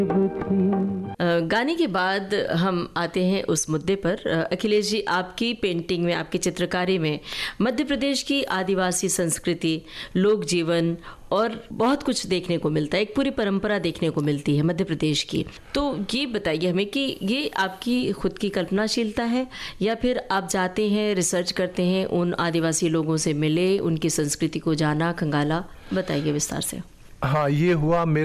गाने के बाद हम आते हैं उस मुद्दे पर। अखिलेश जी, आपकी पेंटिंग में, आपकी चित्रकारी में मध्य प्रदेश की आदिवासी संस्कृति, लोक जीवन और बहुत कुछ देखने को मिलता है। एक पूरी परंपरा देखने को मिलती है मध्य प्रदेश की। तो ये बताइए हमें कि ये आपकी खुद की कल्पनाशीलता है या फिर आप जाते हैं, रिसर्च करते हैं, उन आदिवासी लोगों से मिले, उनकी संस्कृति को जाना, खंगाला? बताइए विस्तार से। हाँ, ये हुआ